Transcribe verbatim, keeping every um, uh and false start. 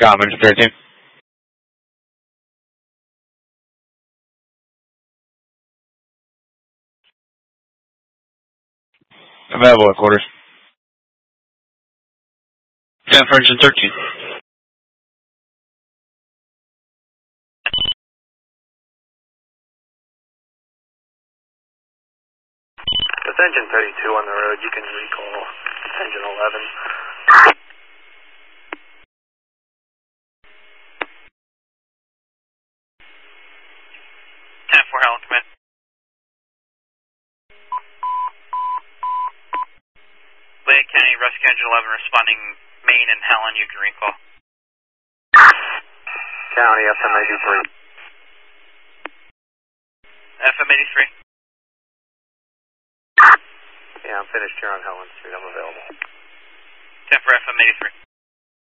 Got him, engine thirteen. Available at quarters. ten for engine thirteen. With engine thirty-two on the road, you can recall engine eleven. ten four, Helen, come in. Lake County, Rescue Engine eleven responding main and Helen, you can recall. County, F M eighty-three. F M eighty-three. Yeah, I'm finished here on Helen Street. I'm available. ten for F M eighty-three.